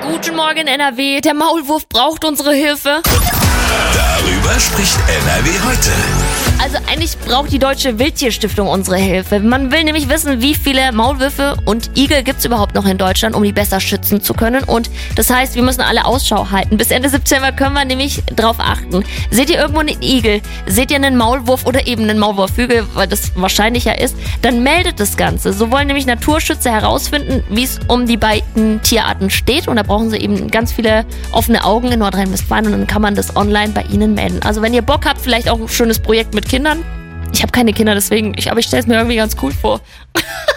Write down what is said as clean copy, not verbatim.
Guten Morgen, NRW. Der Maulwurf braucht unsere Hilfe. Darüber spricht NRW heute. Also eigentlich braucht die Deutsche Wildtierstiftung unsere Hilfe. Man will nämlich wissen, wie viele Maulwürfe und Igel gibt's überhaupt noch in Deutschland, um die besser schützen zu können. Und das heißt, wir müssen alle Ausschau halten. Bis Ende September können wir nämlich drauf achten. Seht ihr irgendwo einen Igel, seht ihr einen Maulwurf oder eben einen Maulwurfhügel, weil das wahrscheinlicher ist, dann meldet das Ganze. So wollen nämlich Naturschützer herausfinden, wie es um die beiden Tierarten steht. Und da brauchen sie eben ganz viele offene Augen in Nordrhein-Westfalen und dann kann man das online bei ihnen melden. Also wenn ihr Bock habt, vielleicht auch ein schönes Projekt mit Kindern. Ich habe keine Kinder, deswegen, aber ich stelle es mir irgendwie ganz cool vor.